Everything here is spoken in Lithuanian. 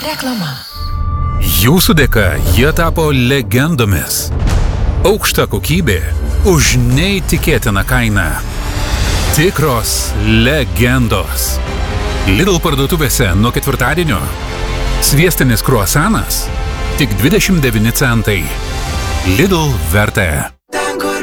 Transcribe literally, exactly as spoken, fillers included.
Reklama. Jūsų dėka jie tapo legendomis. Aukšta kokybė už neįtikėtiną kainą. Tikros legendos. Lidl parduotuvėse nuo ketvirtadienio. Sviestinis kruasanas tik dvidešimt devyni centai. Lidl vertė.